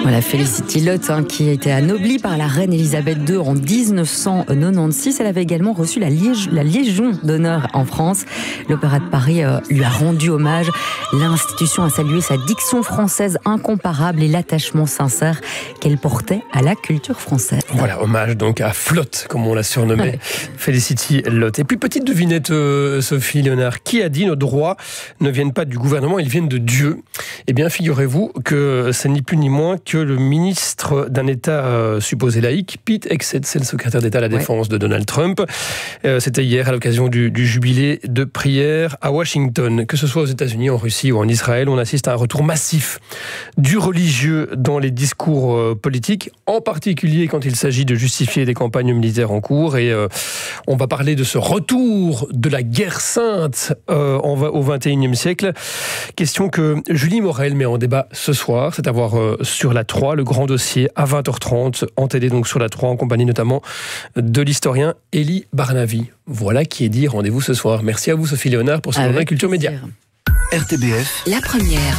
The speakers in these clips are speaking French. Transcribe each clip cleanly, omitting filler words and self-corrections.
Voilà, Felicity Lott, qui a été anoblie par la reine Elisabeth II en 1996. Elle avait également reçu la Légion d'honneur en France. L'Opéra de Paris lui a rendu hommage. L'institution a salué sa diction française incomparable et l'attachement sincère qu'elle portait à la culture française. Voilà, hommage donc à Flotte, comme on l'a surnommée, Felicity Lott. Et puis petite devinette, Sophie Léonard, qui a dit nos droits ne viennent pas du gouvernement, ils viennent de Dieu? Eh bien, figurez-vous que c'est ni plus ni moins que le ministre d'un État supposé laïque, Pete Hegseth, c'est le secrétaire d'État à la Défense de Donald Trump. C'était hier à l'occasion du jubilé de prière à Washington. Que ce soit aux États-Unis, en Russie ou en Israël, on assiste à un retour massif du religieux dans les discours politiques, en particulier quand il s'agit de justifier des campagnes militaires en cours. Et on va parler de ce retour de la guerre sainte au XXIe siècle. Question que Julie Morel met en débat ce soir, c'est à voir sur la 3, le grand dossier à 20h30, en télé donc sur la 3, en compagnie notamment de l'historien Elie Barnavi. Voilà qui est dit, rendez-vous ce soir. Merci à vous Sophie Léonard pour ce journal Culture Média. RTBF, la première.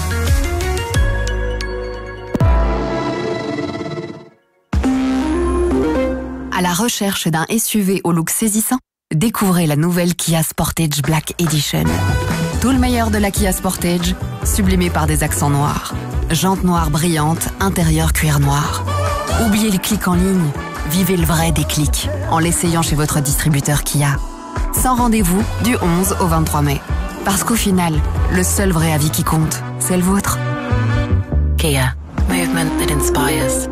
À la recherche d'un SUV au look saisissant, découvrez la nouvelle Kia Sportage Black Edition. Tout le meilleur de la Kia Sportage, sublimé par des accents noirs. Jantes noires brillantes, intérieur cuir noir. Oubliez le clic en ligne, vivez le vrai déclic en l'essayant chez votre distributeur Kia. Sans rendez-vous, du 11 au 23 mai. Parce qu'au final, le seul vrai avis qui compte, c'est le vôtre. Kia, movement that inspires.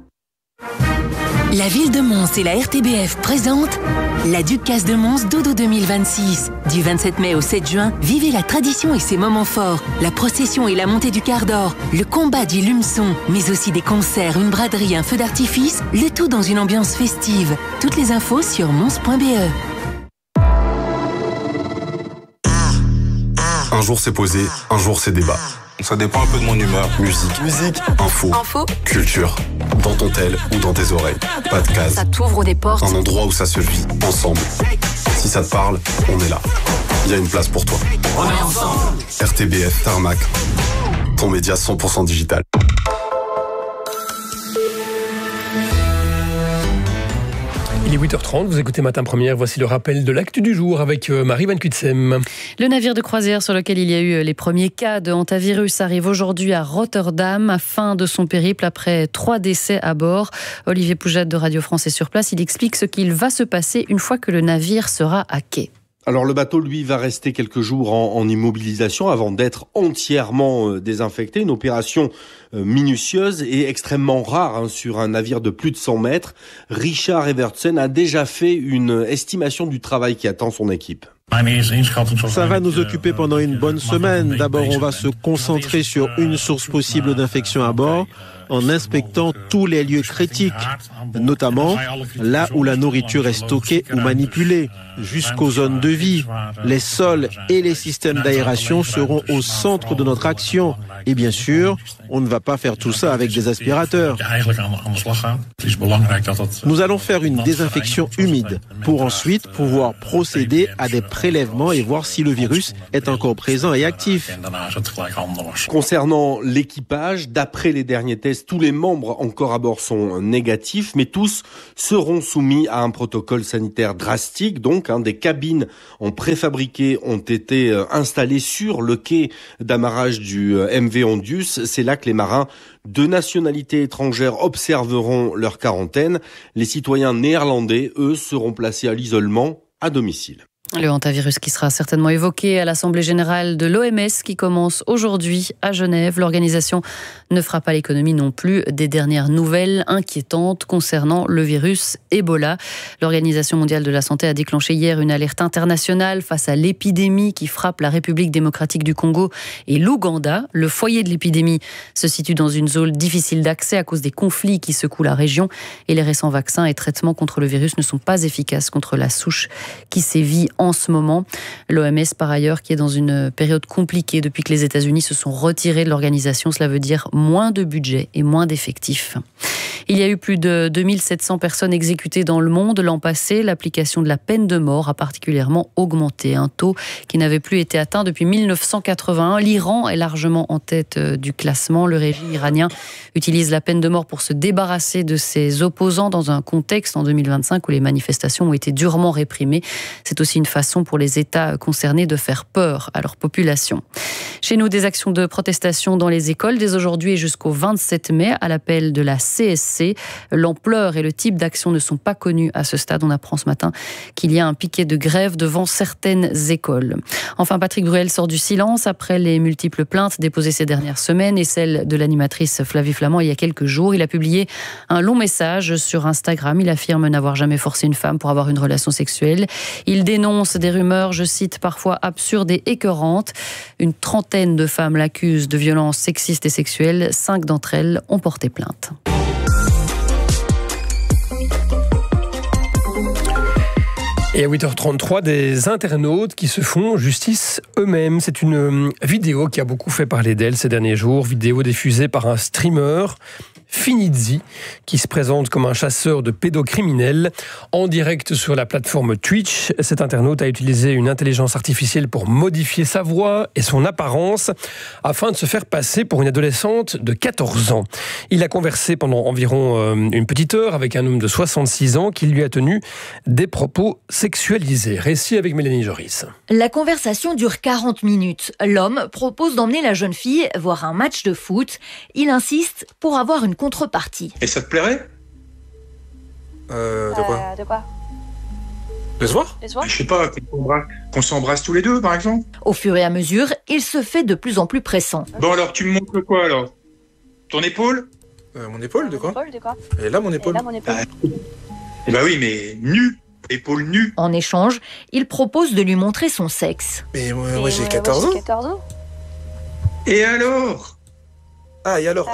La ville de Mons et la RTBF présentent la Ducasse de Mons Dodo 2026. Du 27 mai au 7 juin, vivez la tradition et ses moments forts, la procession et la montée du quart d'or, le combat du lumeçon, mais aussi des concerts, une braderie, un feu d'artifice, le tout dans une ambiance festive. Toutes les infos sur mons.be. Un jour c'est posé, un jour c'est débat. Ça dépend un peu de mon humeur. Musique, info, culture. Dans ton tel ou dans tes oreilles. Pas de case. Ça t'ouvre des portes. Un endroit où ça se vit, ensemble. Si ça te parle, on est là. Il y a une place pour toi. on est ensemble. RTBF, Tarmac. Ton média 100% digital. Il est 8h30, vous écoutez Matin Première, voici le rappel de l'actu du jour avec Marie Van Kutsem. Le navire de croisière sur lequel il y a eu les premiers cas de hantavirus arrive aujourd'hui à Rotterdam, à fin de son périple après 3 décès à bord. Olivier Poujade de Radio France est sur place, il explique ce qu'il va se passer une fois que le navire sera à quai. Alors le bateau, lui, va rester quelques jours en immobilisation avant d'être entièrement désinfecté. Une opération minutieuse et extrêmement rare sur un navire de plus de 100 mètres. Richard Evertsen a déjà fait une estimation du travail qui attend son équipe. Ça va nous occuper pendant une bonne semaine. D'abord, on va se concentrer sur une source possible d'infection à bord en inspectant tous les lieux critiques, notamment là où la nourriture est stockée ou manipulée, jusqu'aux zones de vie. Les sols et les systèmes d'aération seront au centre de notre action. Et bien sûr, on ne va pas faire tout ça avec des aspirateurs. Nous allons faire une désinfection humide pour ensuite pouvoir procéder à des prélèvements et voir si le virus est encore présent et actif. Concernant l'équipage, d'après les derniers tests, tous les membres encore à bord sont négatifs, mais tous seront soumis à un protocole sanitaire drastique. Donc, des cabines en préfabriqué ont été installées sur le quai d'amarrage du MV Ondius. C'est là que les marins de nationalité étrangère observeront leur quarantaine. Les citoyens néerlandais, eux, seront placés à l'isolement à domicile. Le hantavirus qui sera certainement évoqué à l'Assemblée générale de l'OMS qui commence aujourd'hui à Genève. L'organisation ne fera pas l'économie non plus des dernières nouvelles inquiétantes concernant le virus Ebola. L'Organisation mondiale de la santé a déclenché hier une alerte internationale face à l'épidémie qui frappe la République démocratique du Congo et l'Ouganda. Le foyer de l'épidémie se situe dans une zone difficile d'accès à cause des conflits qui secouent la région et les récents vaccins et traitements contre le virus ne sont pas efficaces contre la souche qui sévit en ce moment. L'OMS, par ailleurs, qui est dans une période compliquée depuis que les États-Unis se sont retirés de l'organisation. Cela veut dire moins de budget et moins d'effectifs. Il y a eu plus de 2700 personnes exécutées dans le monde l'an passé. L'application de la peine de mort a particulièrement augmenté, un taux qui n'avait plus été atteint depuis 1981. L'Iran est largement en tête du classement. Le régime iranien utilise la peine de mort pour se débarrasser de ses opposants dans un contexte en 2025 où les manifestations ont été durement réprimées. C'est aussi une façon pour les États concernés de faire peur à leur population. Chez nous, des actions de protestation dans les écoles dès aujourd'hui et jusqu'au 27 mai à l'appel de la CSC. L'ampleur et le type d'action ne sont pas connus à ce stade. On apprend ce matin qu'il y a un piquet de grève devant certaines écoles. Enfin, Patrick Bruel sort du silence après les multiples plaintes déposées ces dernières semaines et celle de l'animatrice Flavie Flament il y a quelques jours. Il a publié un long message sur Instagram. Il affirme n'avoir jamais forcé une femme pour avoir une relation sexuelle. Il dénonce des rumeurs, je cite, parfois absurdes et écœurantes. Une trentaine de femmes l'accusent de violences sexistes et sexuelles. 5 d'entre elles ont porté plainte. Et à 8h33, des internautes qui se font justice eux-mêmes. C'est une vidéo qui a beaucoup fait parler d'elle ces derniers jours. Vidéo diffusée par un streamer, Finizzi, qui se présente comme un chasseur de pédocriminels en direct sur la plateforme Twitch. Cet internaute a utilisé une intelligence artificielle pour modifier sa voix et son apparence afin de se faire passer pour une adolescente de 14 ans. Il a conversé pendant environ une petite heure avec un homme de 66 ans qui lui a tenu des propos sexualisés. Récit avec Mélanie Joris. La conversation dure 40 minutes. L'homme propose d'emmener la jeune fille voir un match de foot. Il insiste pour avoir une contrepartie. Et ça te plairait ? De quoi ? De se voir ? Je sais pas, qu'on s'embrasse tous les deux, par exemple. Au fur et à mesure, il se fait de plus en plus pressant. Bon alors, tu me montres quoi alors ? Ton épaule ? Mon épaule, de quoi ? Et là, mon épaule. Eh bah oui, mais nu, épaule nue. En échange, il propose de lui montrer son sexe. Mais moi j'ai 14 ans. Et alors ? Et alors,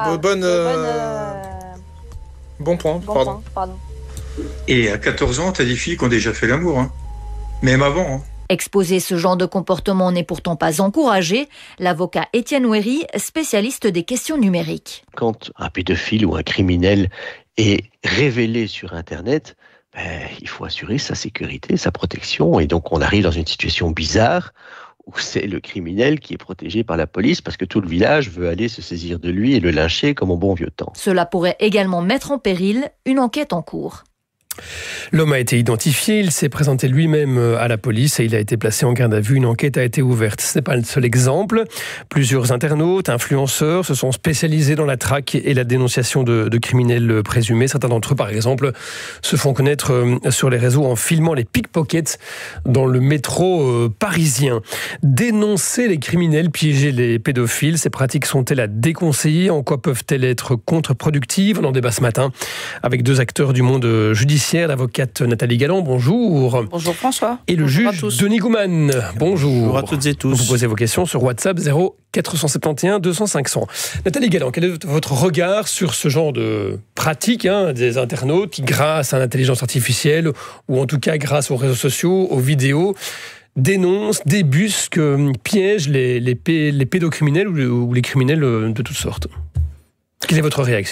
bon point, pardon. Et à 14 ans, t'as des filles qui ont déjà fait l'amour, hein. Même avant, hein. Exposer ce genre de comportement n'est pourtant pas encouragé. L'avocat Étienne Ouéry, spécialiste des questions numériques. Quand un pédophile ou un criminel est révélé sur Internet, il faut assurer sa sécurité, sa protection. Et donc on arrive dans une situation bizarre où c'est le criminel qui est protégé par la police parce que tout le village veut aller se saisir de lui et le lyncher comme au bon vieux temps. Cela pourrait également mettre en péril une enquête en cours. L'homme a été identifié, il s'est présenté lui-même à la police et il a été placé en garde à vue. Une enquête a été ouverte. Ce n'est pas le seul exemple. Plusieurs internautes, influenceurs se sont spécialisés dans la traque et la dénonciation de criminels présumés. Certains d'entre eux, par exemple, se font connaître sur les réseaux en filmant les pickpockets dans le métro parisien. Dénoncer les criminels, piéger les pédophiles, ces pratiques sont-elles à déconseiller ? En quoi peuvent-elles être contre-productives ? On en débat ce matin avec 2 acteurs du monde judiciaire. L'avocate Nathalie Galland, bonjour. Bonjour François. Et le juge Denis Gouman, bonjour. Bonjour à toutes et tous. Vous posez vos questions sur WhatsApp 0471 200 500. Nathalie Galland, quel est votre regard sur ce genre de pratique des internautes qui, grâce à l'intelligence artificielle, ou en tout cas grâce aux réseaux sociaux, aux vidéos, dénoncent, débusquent, piègent les pédocriminels ou les criminels de toutes sortes ? Quelle est votre réaction ?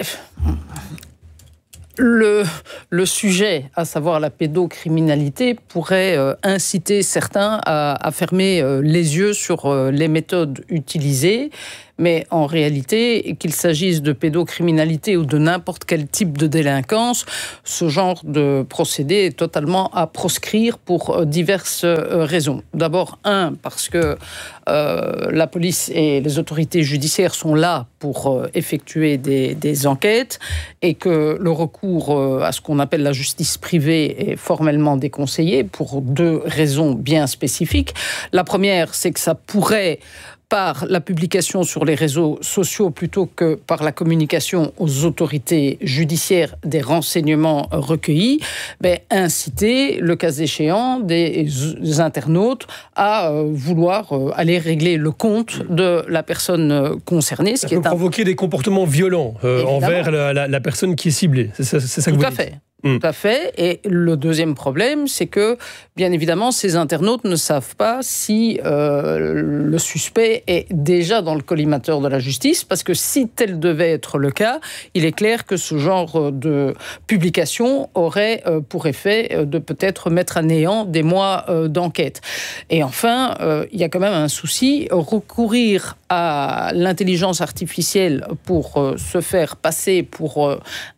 Le sujet, à savoir la pédocriminalité, pourrait inciter certains à fermer les yeux sur les méthodes utilisées. Mais en réalité, qu'il s'agisse de pédocriminalité ou de n'importe quel type de délinquance, ce genre de procédé est totalement à proscrire pour diverses raisons. D'abord, parce que la police et les autorités judiciaires sont là pour effectuer des enquêtes et que le recours à ce qu'on appelle la justice privée est formellement déconseillé pour 2 raisons bien spécifiques. La première, c'est que ça pourrait, par la publication sur les réseaux sociaux plutôt que par la communication aux autorités judiciaires des renseignements recueillis, inciter, le cas échéant, des internautes à vouloir aller régler le compte de la personne concernée. Ça peut provoquer des comportements violents envers la personne qui est ciblée. C'est ça que vous dites ? Tout à fait. Tout à fait. Et le deuxième problème, c'est que, bien évidemment, ces internautes ne savent pas si le suspect est déjà dans le collimateur de la justice, parce que si tel devait être le cas, il est clair que ce genre de publication aurait pour effet de peut-être mettre à néant des mois d'enquête. Et enfin, il y a quand même un souci. Recourir à l'intelligence artificielle pour se faire passer pour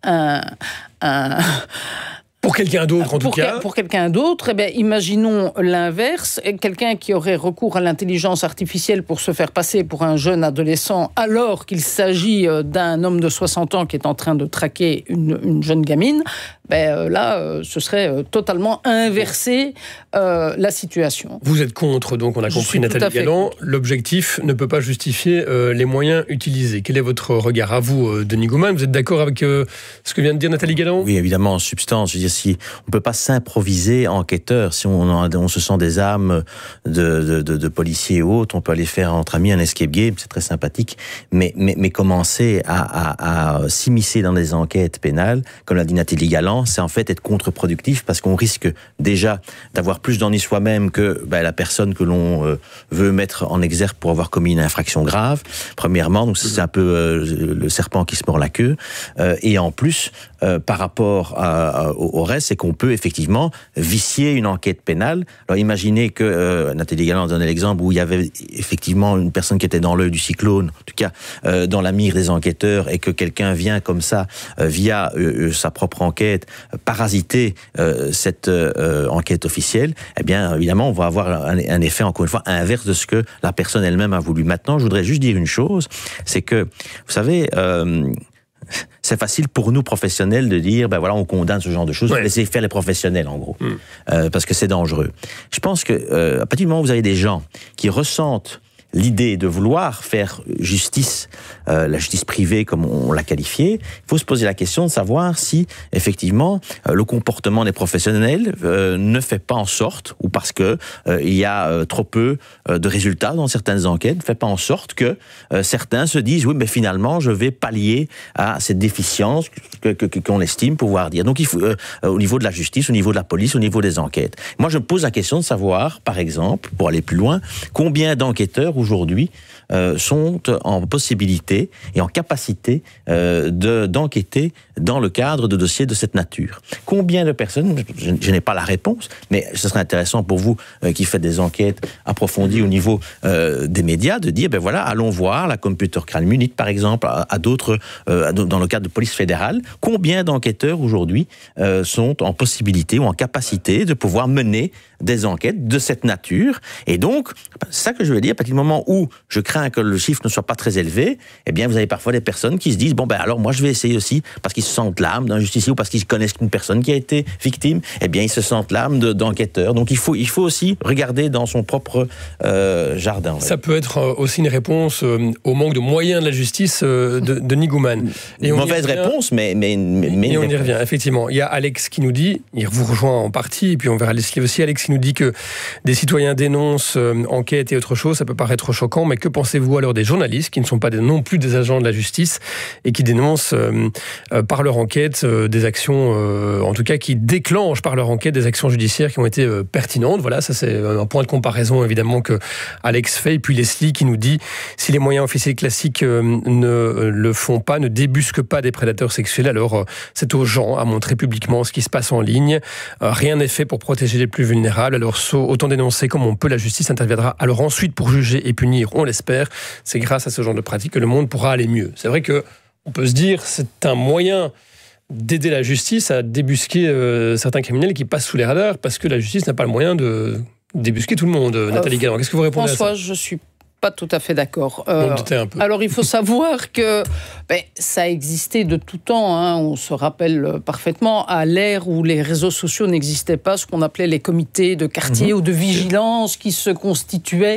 pour quelqu'un d'autre, en tout cas. Pour quelqu'un d'autre, eh bien, imaginons l'inverse. Quelqu'un qui aurait recours à l'intelligence artificielle pour se faire passer pour un jeune adolescent, alors qu'il s'agit d'un homme de 60 ans qui est en train de traquer une jeune gamine, ce serait totalement inverser la situation. Vous êtes contre, donc on a compris, Nathalie Galland. L'objectif ne peut pas justifier les moyens utilisés. Quel est votre regard à vous, Denis Goman? Vous êtes d'accord avec ce que vient de dire Nathalie Galland? Oui, évidemment, en substance. Je veux dire, si on ne peut pas s'improviser enquêteur, si on se sent des âmes de policiers ou autres, on peut aller faire entre amis un escape game, c'est très sympathique, mais commencer à s'immiscer dans des enquêtes pénales, comme l'a dit Nathalie Galland, c'est en fait être contre-productif, parce qu'on risque déjà d'avoir plus d'ennui soi-même que la personne que l'on veut mettre en exergue pour avoir commis une infraction grave, premièrement, donc c'est un peu le serpent qui se mord la queue, et en plus, par rapport au reste, c'est qu'on peut effectivement vicier une enquête pénale. Alors imaginez que, Nathalie Galland donnait l'exemple où il y avait effectivement une personne qui était dans l'œil du cyclone, en tout cas dans la mire des enquêteurs, et que quelqu'un vient comme ça, via sa propre enquête, parasiter cette enquête officielle, eh bien évidemment on va avoir un effet, encore une fois, inverse de ce que la personne elle-même a voulu. Maintenant, je voudrais juste dire une chose, c'est que, vous savez, c'est facile pour nous professionnels de dire on condamne ce genre de choses, laissez faire les professionnels en gros, parce que c'est dangereux. Je pense que à partir du moment où vous avez des gens qui ressentent l'idée de vouloir faire justice, la justice privée comme on l'a qualifiée, il faut se poser la question de savoir si effectivement le comportement des professionnels ne fait pas en sorte, ou parce que il y a trop peu de résultats dans certaines enquêtes, ne fait pas en sorte que certains se disent oui, mais finalement je vais pallier à cette déficience qu'on estime pouvoir dire. Donc il faut au niveau de la justice, au niveau de la police, au niveau des enquêtes. Moi je me pose la question de savoir, par exemple, pour aller plus loin, combien d'enquêteurs aujourd'hui sont en possibilité et en capacité d'enquêter dans le cadre de dossiers de cette nature. Combien de personnes, je n'ai pas la réponse, mais ce serait intéressant pour vous qui faites des enquêtes approfondies au niveau des médias, de dire, allons voir la Computer Crime Unit, par exemple, à d'autres, dans le cadre de police fédérale, combien d'enquêteurs aujourd'hui sont en possibilité ou en capacité de pouvoir mener des enquêtes de cette nature. Et donc, c'est ça que je veux dire, à partir du moment où je crains que le chiffre ne soit pas très élevé, eh bien, vous avez parfois des personnes qui se disent, alors moi, je vais essayer aussi, parce qu'ils se sentent l'âme d'un justicier ou parce qu'ils connaissent une personne qui a été victime, eh bien, ils se sentent l'âme d'enquêteur. Donc, il faut aussi regarder dans son propre jardin. Ça peut être aussi une réponse au manque de moyens de la justice de Nigouman. Une mauvaise réponse, mais et on y revient, effectivement. Il y a Alex qui nous dit, il vous rejoint en partie, et puis on verra Leslie aussi, Alex qui nous dit que des citoyens dénoncent enquête et autre chose, ça peut paraître choquant, mais que pensez-vous alors des journalistes qui ne sont pas non plus des agents de la justice et qui dénoncent par leur enquête des actions, en tout cas qui déclenchent par leur enquête des actions judiciaires qui ont été pertinentes. Voilà, ça c'est un point de comparaison évidemment que Alex fait. Et puis Leslie qui nous dit, si les moyens officiels classiques ne le font pas, ne débusquent pas des prédateurs sexuels, alors c'est aux gens à montrer publiquement ce qui se passe en ligne. Rien n'est fait pour protéger les plus vulnérables, alors autant dénoncer comme on peut, la justice interviendra alors ensuite pour juger et punir, on l'espère. C'est grâce à ce genre de pratique que le monde pourra aller mieux. C'est vrai que on peut se dire c'est un moyen d'aider la justice à débusquer certains criminels qui passent sous les radars, parce que la justice n'a pas le moyen de débusquer tout le monde. Nathalie Galland, qu'est-ce que vous répondez François, à ça? je suis pas tout à fait d'accord. Un peu. Alors, il faut savoir que ça a existé de tout temps. On se rappelle parfaitement, à l'ère où les réseaux sociaux n'existaient pas, ce qu'on appelait les comités de quartier ou de vigilance qui se constituaient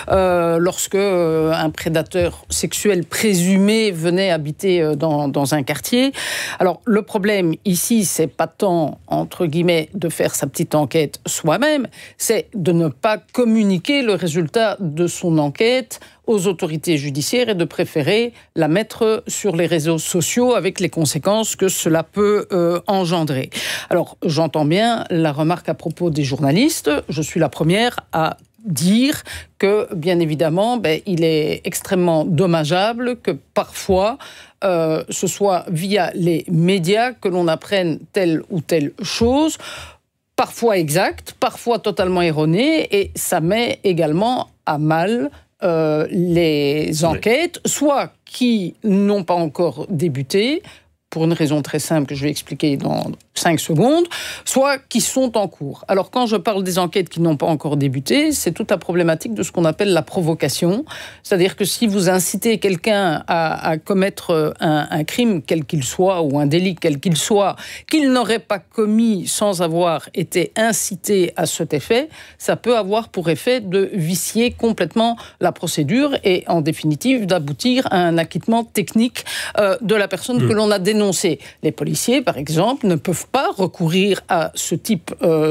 lorsque un prédateur sexuel présumé venait habiter dans un quartier. Alors, le problème ici, c'est pas tant, entre guillemets, de faire sa petite enquête soi-même, c'est de ne pas communiquer le résultat de son enquête enquête aux autorités judiciaires et de préférer la mettre sur les réseaux sociaux avec les conséquences que cela peut engendrer. Alors, j'entends bien la remarque à propos des journalistes. Je suis la première à dire que, bien évidemment, il est extrêmement dommageable que parfois, ce soit via les médias que l'on apprenne telle ou telle chose, parfois exacte, parfois totalement erronée, et ça met également à mal les enquêtes, soit qui n'ont pas encore débuté, pour une raison très simple que je vais expliquer dans 5 secondes, soit qui sont en cours. Alors, quand je parle des enquêtes qui n'ont pas encore débuté, c'est toute la problématique de ce qu'on appelle la provocation. C'est-à-dire que si vous incitez quelqu'un à commettre un crime, quel qu'il soit, ou un délit, quel qu'il soit, qu'il n'aurait pas commis sans avoir été incité à cet effet, ça peut avoir pour effet de vicier complètement la procédure et, en définitive, d'aboutir à un acquittement technique de la personne que l'on a dénoncée. Les policiers, par exemple, ne peuvent pas recourir à ce type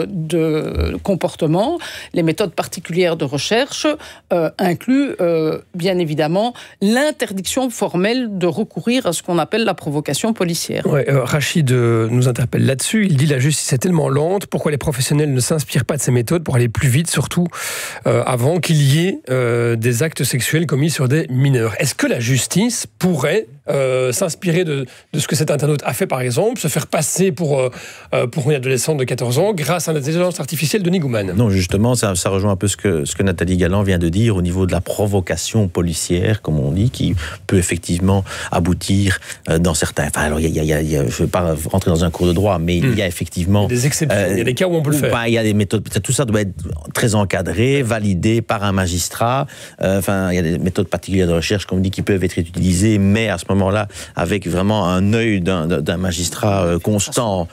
de comportement. Les méthodes particulières de recherche incluent bien évidemment l'interdiction formelle de recourir à ce qu'on appelle la provocation policière. Ouais, Rachid nous interpelle là-dessus. Il dit la justice est tellement lente, pourquoi les professionnels ne s'inspirent pas de ces méthodes pour aller plus vite, surtout avant qu'il y ait des actes sexuels commis sur des mineurs. Est-ce que la justice pourrait s'inspirer de ce que cet internaute a fait, par exemple, se faire passer pour une adolescente de 14 ans grâce à l'intelligence artificielle de Nigouman? Non, justement, ça rejoint un peu ce que Nathalie Galland vient de dire au niveau de la provocation policière, comme on dit, qui peut effectivement aboutir dans certains... Enfin, alors, je ne vais pas rentrer dans un cours de droit, mais il y a effectivement... Des exceptions, il y a des cas où on peut le faire. Il y a des méthodes, tout ça doit être très encadré, validé par un magistrat. Il y a des méthodes particulières de recherche, comme on dit, qui peuvent être utilisées, mais à ce moment-là, avec vraiment un œil d'un magistrat constant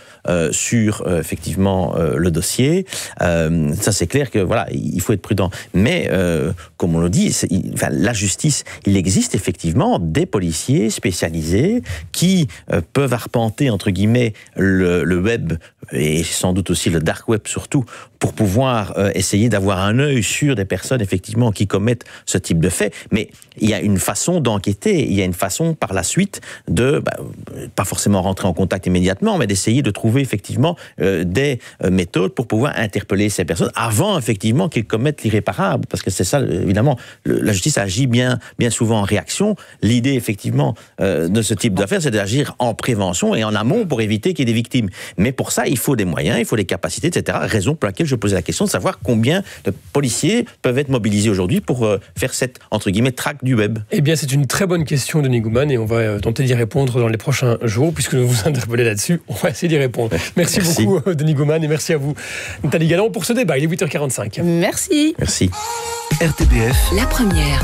sur effectivement le dossier. Ça, c'est clair que voilà, il faut être prudent. Mais comme on le dit, la justice, il existe effectivement des policiers spécialisés qui peuvent arpenter entre guillemets le web et sans doute aussi le dark web surtout pour pouvoir essayer d'avoir un œil sur des personnes effectivement qui commettent ce type de fait. Mais il y a une façon d'enquêter, il y a une façon par la suite de pas forcément rentrer en contact immédiatement, mais d'essayer de trouver effectivement des méthodes pour pouvoir interpeller ces personnes avant effectivement qu'ils commettent l'irréparable, parce que c'est ça évidemment, la justice agit bien souvent en réaction. L'idée effectivement de ce type d'affaires, c'est d'agir en prévention et en amont pour éviter qu'il y ait des victimes. Mais pour ça, il faut des moyens, il faut des capacités, etc. Raison pour laquelle je posais la question de savoir combien de policiers peuvent être mobilisés aujourd'hui pour faire cette, entre guillemets, traque du web. Eh bien, c'est une très bonne question de Nigouman et on va tenter d'y répondre dans les prochains jours, puisque vous vous interpellez là-dessus. On va essayer d'y répondre. Merci beaucoup, Denis Gouman, et merci à vous, Nathalie Galland, pour ce débat. Il est 8h45. Merci. Merci. RTBF. La première.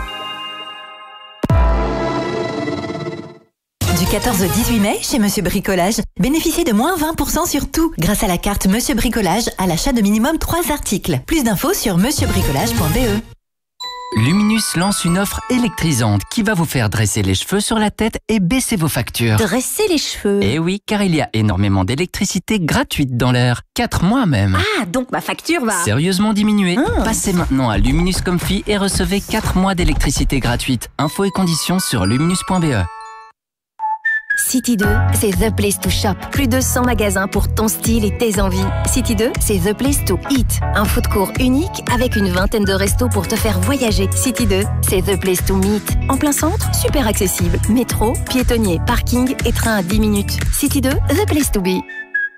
Du 14 au 18 mai, chez Monsieur Bricolage, bénéficiez de moins 20% sur tout grâce à la carte Monsieur Bricolage à l'achat de minimum 3 articles. Plus d'infos sur monsieurbricolage.be. Luminus lance une offre électrisante qui va vous faire dresser les cheveux sur la tête et baisser vos factures. Dresser les cheveux? Eh oui, car il y a énormément d'électricité gratuite dans l'air. 4 mois même. Ah, donc ma facture va... sérieusement diminuer. Passez maintenant à Luminus Comfy et recevez 4 mois d'électricité gratuite. Infos et conditions sur luminus.be. City 2, c'est The Place to Shop. Plus de 100 magasins pour ton style et tes envies. City 2, c'est The Place to Eat. Un food court unique avec une vingtaine de restos pour te faire voyager. City 2, c'est The Place to Meet. En plein centre, super accessible. Métro, piétonnier, parking et train à 10 minutes. City 2, The Place to be.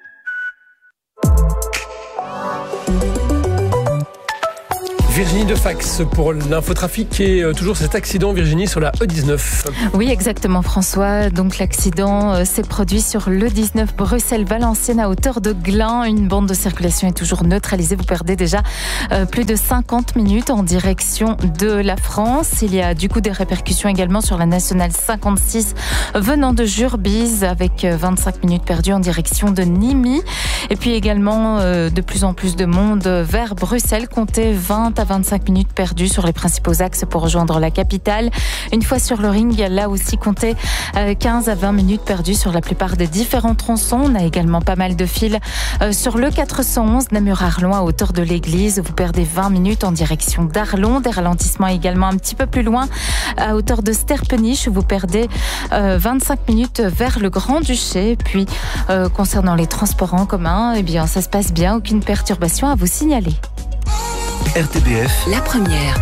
Virginie Defax pour l'infotrafic et toujours cet accident, Virginie, sur la E19. Oui, exactement, François. Donc l'accident s'est produit sur l'E19 Bruxelles-Valenciennes à hauteur de Glun. Une bande de circulation est toujours neutralisée. Vous perdez déjà plus de 50 minutes en direction de la France. Il y a du coup des répercussions également sur la nationale 56 venant de Jurbise avec 25 minutes perdues en direction de Nîmes. Et puis également, de plus en plus de monde vers Bruxelles. Comptez 20 à 25 minutes perdues sur les principaux axes pour rejoindre la capitale. Une fois sur le ring, là aussi, comptez 15 à 20 minutes perdues sur la plupart des différents tronçons. On a également pas mal de fils sur le 411 Namur-Arlon à hauteur de l'église. Vous perdez 20 minutes en direction d'Arlon. Des ralentissements également un petit peu plus loin à hauteur de Sterpenich. Vous perdez 25 minutes vers le Grand-Duché. Puis, concernant les transports en commun, eh bien, ça se passe bien. Aucune perturbation à vous signaler. RTBF, La première.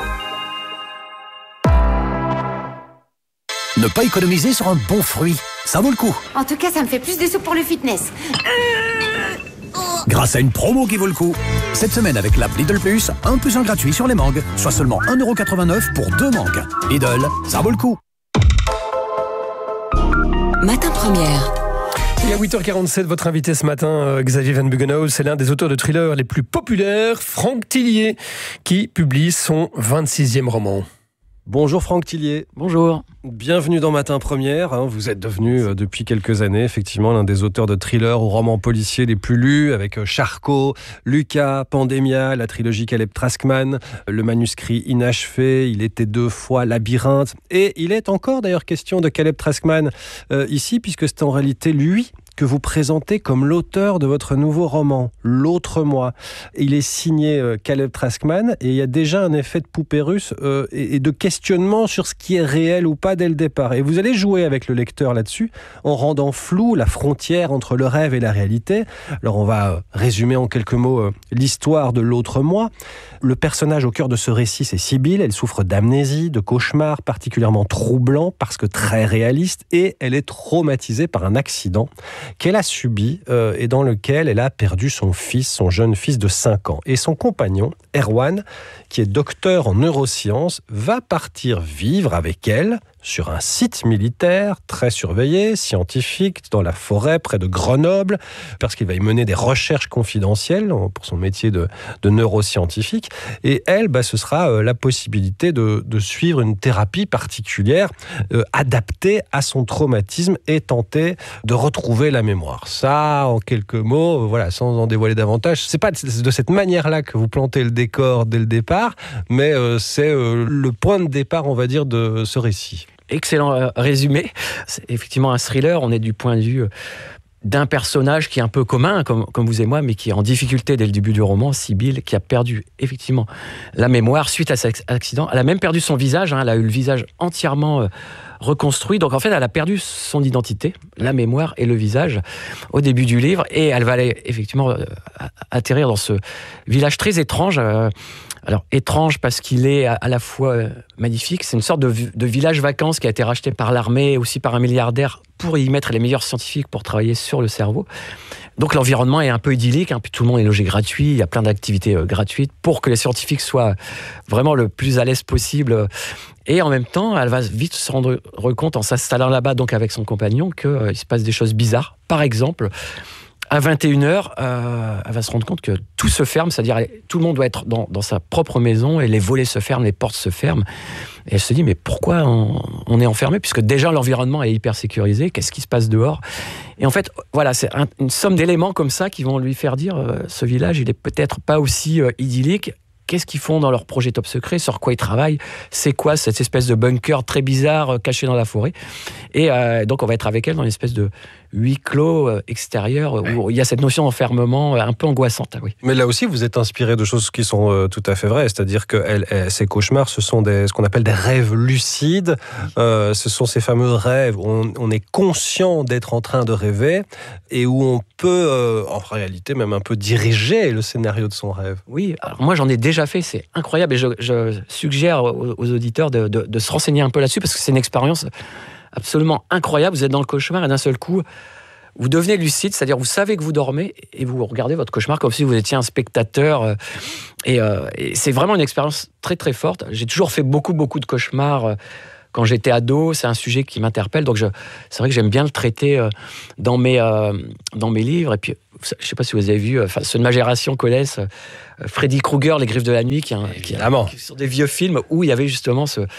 Ne pas économiser sur un bon fruit, ça vaut le coup. En tout cas, ça me fait plus de sous pour le fitness. Grâce à une promo qui vaut le coup. Cette semaine avec l'app Lidl Plus, 1 + 1 gratuit sur les mangues, soit seulement 1,89 € pour 2 mangues. Lidl, ça vaut le coup. Matin première. Et à 8h47, votre invité ce matin, Xavier Van Buggenhaus, c'est l'un des auteurs de thrillers les plus populaires, Franck Tillier, qui publie son 26e roman. Bonjour Franck Tillier. Bonjour. Bienvenue dans Matin Première. Vous êtes devenu depuis quelques années effectivement l'un des auteurs de thrillers ou romans policiers les plus lus, avec Charcot, Lucas, Pandémia, la trilogie Caleb Traskman, le manuscrit inachevé, Il était 2 fois, Labyrinthe. Et il est encore d'ailleurs question de Caleb Traskman ici, puisque c'est en réalité lui que vous présentez comme l'auteur de votre nouveau roman, L'autre moi. Il est signé Caleb Traskman et il y a déjà un effet de poupée russe et de questionnement sur ce qui est réel ou pas dès le départ. Et vous allez jouer avec le lecteur là-dessus en rendant floue la frontière entre le rêve et la réalité. Alors on va résumer en quelques mots l'histoire de L'autre moi. Le personnage au cœur de ce récit, c'est Sibylle. Elle souffre d'amnésie, de cauchemars particulièrement troublants parce que très réalistes, et elle est traumatisée par un accident qu'elle a subi et dans lequel elle a perdu son fils, son jeune fils de 5 ans. Et son compagnon, Erwan, qui est docteur en neurosciences, va partir vivre avec elle sur un site militaire très surveillé, scientifique, dans la forêt près de Grenoble, parce qu'il va y mener des recherches confidentielles pour son métier de neuroscientifique. Et elle, ce sera la possibilité de suivre une thérapie particulière adaptée à son traumatisme et tenter de retrouver la mémoire. Ça, en quelques mots, voilà, sans en dévoiler davantage, c'est pas de cette manière-là que vous plantez le décor dès le départ, mais c'est le point de départ, on va dire, de ce récit. Excellent résumé. C'est effectivement un thriller. On est du point de vue d'un personnage qui est un peu commun, comme vous et moi, mais qui est en difficulté dès le début du roman, Sibylle, qui a perdu effectivement la mémoire suite à cet accident. Elle a même perdu son visage. Elle a eu le visage entièrement reconstruit. Donc en fait, elle a perdu son identité, la mémoire et le visage au début du livre. Et elle va aller effectivement atterrir dans ce village très étrange. Alors, étrange parce qu'il est à la fois magnifique. C'est une sorte de village vacances qui a été racheté par l'armée, aussi par un milliardaire, pour y mettre les meilleurs scientifiques pour travailler sur le cerveau. Donc l'environnement est un peu idyllique, puis tout le monde est logé gratuit, il y a plein d'activités gratuites pour que les scientifiques soient vraiment le plus à l'aise possible. Et en même temps, elle va vite se rendre compte, en s'installant là-bas, donc avec son compagnon, qu'il se passe des choses bizarres. Par exemple, à 21h, elle va se rendre compte que tout se ferme, c'est-à-dire tout le monde doit être dans sa propre maison et les volets se ferment, les portes se ferment. Et elle se dit, mais pourquoi on est enfermé, puisque déjà l'environnement est hyper sécurisé, qu'est-ce qui se passe dehors? Et en fait, voilà, c'est une somme d'éléments comme ça qui vont lui faire dire, ce village, il est peut-être pas aussi idyllique. Qu'est-ce qu'ils font dans leur projet top secret? Sur quoi ils travaillent? C'est quoi cette espèce de bunker très bizarre caché dans la forêt? Et donc on va être avec elle dans une espèce de huis clos extérieur où il y a cette notion d'enfermement un peu angoissante. Oui. Mais là aussi, vous êtes inspiré de choses qui sont tout à fait vraies. C'est-à-dire que ces cauchemars, ce sont ce qu'on appelle des rêves lucides. Ce sont ces fameux rêves où on est conscient d'être en train de rêver et où on peut, en réalité, même un peu diriger le scénario de son rêve. Oui, alors moi j'en ai déjà fait, c'est incroyable. Et je suggère aux auditeurs de se renseigner un peu là-dessus parce que c'est une expérience absolument incroyable. Vous êtes dans le cauchemar et d'un seul coup, vous devenez lucide, c'est-à-dire vous savez que vous dormez et vous regardez votre cauchemar comme si vous étiez un spectateur. Et c'est vraiment une expérience très très forte. J'ai toujours fait beaucoup de cauchemars quand j'étais ado. C'est un sujet qui m'interpelle, donc c'est vrai que j'aime bien le traiter dans mes livres. Et puis, je ne sais pas si vous avez vu, ceux de ma génération connaissent Freddy Krueger, Les Griffes de la Nuit, qui est sur des vieux films où il y avait justement ce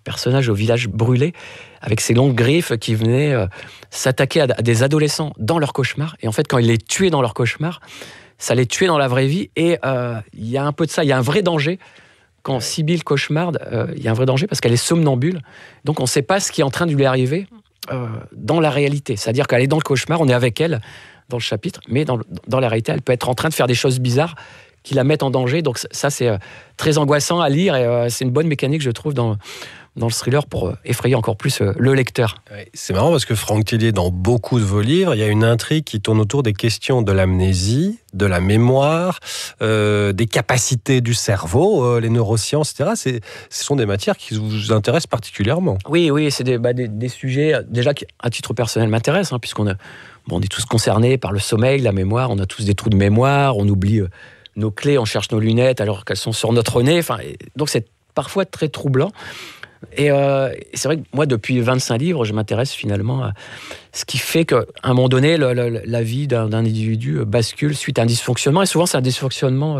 personnage au village brûlé, avec ses longues griffes qui venaient s'attaquer à des adolescents dans leur cauchemar. Et en fait, quand il les tuait dans leur cauchemar, ça les tuait dans la vraie vie. Et il y a un peu de ça, il y a un vrai danger. Quand Sibylle cauchemarde, il y a un vrai danger parce qu'elle est somnambule. Donc on ne sait pas ce qui est en train de lui arriver dans la réalité. C'est-à-dire qu'elle est dans le cauchemar, on est avec elle dans le chapitre, mais dans la réalité, elle peut être en train de faire des choses bizarres qui la mettent en danger. Donc ça, c'est très angoissant à lire et c'est une bonne mécanique, je trouve, dans le thriller pour effrayer encore plus le lecteur. Ouais, c'est marrant parce que Franck Tillier, dans beaucoup de vos livres, il y a une intrigue qui tourne autour des questions de l'amnésie, de la mémoire, des capacités du cerveau, les neurosciences, etc. Ce sont des matières qui vous intéressent particulièrement. Oui, c'est des sujets déjà qui, à titre personnel, m'intéressent, puisqu'on on est tous concernés par le sommeil, la mémoire, on a tous des trous de mémoire, on oublie nos clés, on cherche nos lunettes alors qu'elles sont sur notre nez. Donc c'est parfois très troublant. Et c'est vrai que moi, depuis 25 livres, je m'intéresse finalement à ce qui fait qu'à un moment donné, la vie d'un individu bascule suite à un dysfonctionnement. Et souvent, c'est un dysfonctionnement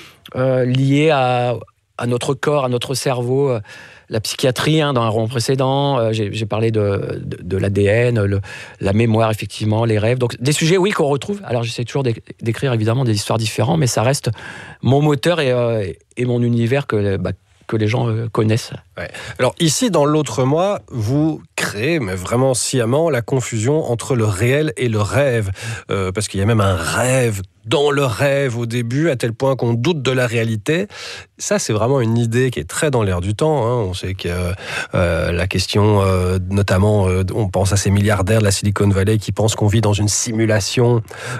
lié à notre corps, à notre cerveau. La psychiatrie, dans un roman précédent, j'ai parlé de l'ADN, la mémoire, effectivement, les rêves. Donc, des sujets, oui, qu'on retrouve. Alors, j'essaie toujours d'écrire, évidemment, des histoires différentes, mais ça reste mon moteur et mon univers que les gens connaissent. Ouais. Alors ici, dans L'autre moi, vous créez, mais vraiment sciemment, la confusion entre le réel et le rêve. Parce qu'il y a même un rêve dans le rêve au début, à tel point qu'on doute de la réalité. Ça, c'est vraiment une idée qui est très dans l'air du temps. On sait que la question, notamment, on pense à ces milliardaires de la Silicon Valley qui pensent qu'on vit dans une simulation.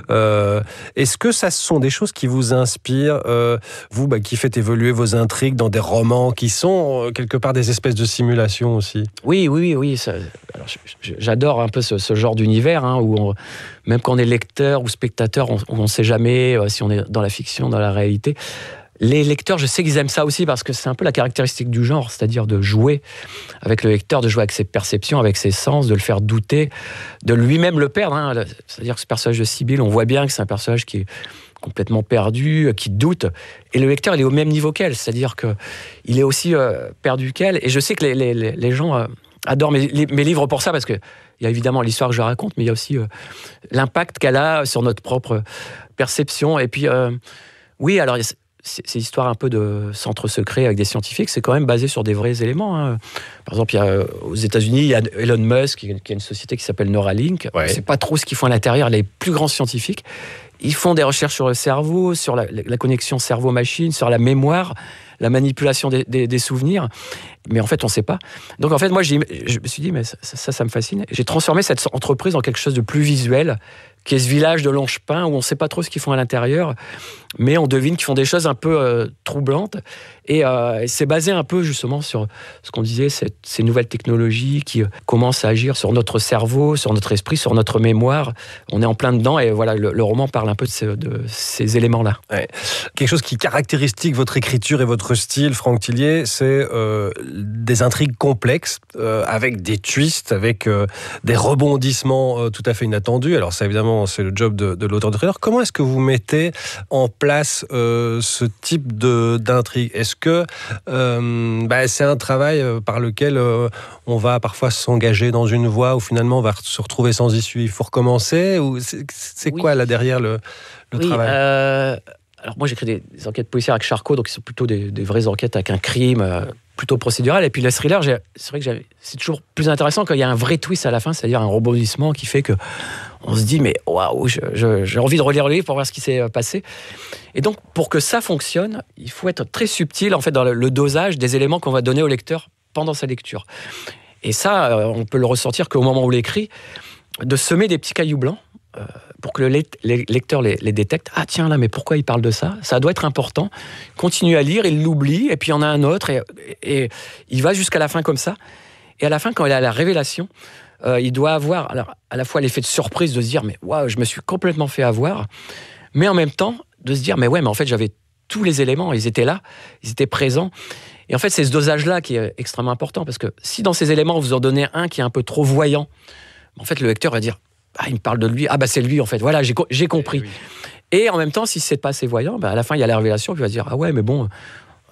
Est-ce que ça, ce sont des choses qui vous inspirent, vous qui faites évoluer vos intrigues dans des romans qui sont quelque part des espèces de simulations aussi? Oui. Alors, j'adore un peu ce genre d'univers où même quand on est lecteur ou spectateur, on ne sait jamais si on est dans la fiction, dans la réalité. Les lecteurs, je sais qu'ils aiment ça aussi parce que c'est un peu la caractéristique du genre, c'est-à-dire de jouer avec le lecteur, de jouer avec ses perceptions, avec ses sens, de le faire douter, de lui-même le perdre. C'est-à-dire que ce personnage de Sibylle, on voit bien que c'est un personnage qui est complètement perdu, qui doute. Et le lecteur, il est au même niveau qu'elle, c'est-à-dire qu'il est aussi perdu qu'elle. Et je sais que les gens adorent mes livres pour ça, parce qu'il y a évidemment l'histoire que je raconte, mais il y a aussi l'impact qu'elle a sur notre propre perception. Et puis, oui, alors ces histoires un peu de centre secret avec des scientifiques, c'est quand même basé sur des vrais éléments. Par exemple, aux États-Unis, il y a Elon Musk, qui a une société qui s'appelle Neuralink. Ouais. On ne sait pas trop ce qu'ils font à l'intérieur, les plus grands scientifiques. Ils font des recherches sur le cerveau, sur la connexion cerveau-machine, sur la mémoire, la manipulation des souvenirs. Mais en fait, on ne sait pas. Donc en fait, moi, je me suis dit, mais ça me fascine. J'ai transformé cette entreprise en quelque chose de plus visuel, qui est ce village de Longepin, où on ne sait pas trop ce qu'ils font à l'intérieur, mais on devine qu'ils font des choses un peu troublantes. Et c'est basé un peu justement sur ce qu'on disait, ces nouvelles technologies qui commencent à agir sur notre cerveau, sur notre esprit, sur notre mémoire. On est en plein dedans et voilà, le roman parle un peu de ces éléments-là. Ouais. Quelque chose qui caractéristique votre écriture et votre style, Franck Tillier, c'est des intrigues complexes, avec des twists, avec des rebondissements tout à fait inattendus. Alors ça, évidemment, c'est le job de l'auteur de thriller. Comment est-ce que vous mettez en place ce type d'intrigue? Est-ce que c'est un travail par lequel on va parfois s'engager dans une voie où finalement on va se retrouver sans issue, il faut recommencer, ou c'est quoi là derrière le travail? Alors moi j'écris des enquêtes policières avec Charcot, donc c'est plutôt des vraies enquêtes avec un crime plutôt procédural. Et puis le thriller, c'est vrai que c'est toujours plus intéressant quand il y a un vrai twist à la fin, c'est-à-dire un rebondissement qui fait que on se dit mais waouh, j'ai envie de relire le livre pour voir ce qui s'est passé. Et donc pour que ça fonctionne, il faut être très subtil en fait dans le dosage des éléments qu'on va donner au lecteur pendant sa lecture. Et ça, on peut le ressentir qu'au moment où on l'écrit, de semer des petits cailloux blancs pour que le lecteur les détecte. Ah tiens là, mais pourquoi il parle de ça? Ça doit être important. Continue à lire, il l'oublie, et puis il y en a un autre, et il va jusqu'à la fin comme ça. Et à la fin, quand il a la révélation, il doit avoir alors, à la fois l'effet de surprise de se dire mais waouh, je me suis complètement fait avoir, mais en même temps de se dire mais ouais, mais en fait j'avais tous les éléments, ils étaient là, ils étaient présents. Et en fait c'est ce dosage-là qui est extrêmement important, parce que si dans ces éléments vous en donnez un qui est un peu trop voyant, en fait le lecteur va dire il me parle de lui, c'est lui en fait, voilà, j'ai compris. Oui. Et en même temps, si c'est pas assez voyant, à la fin il y a la révélation, puis il va dire ah ouais, mais bon,